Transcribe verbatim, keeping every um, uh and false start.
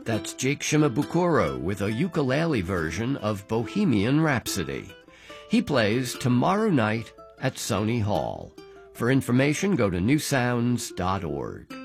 That's Jake Shimabukuro with a ukulele version of Bohemian Rhapsody. He plays tomorrow night at Sony Hall. For information, go to new sounds dot org.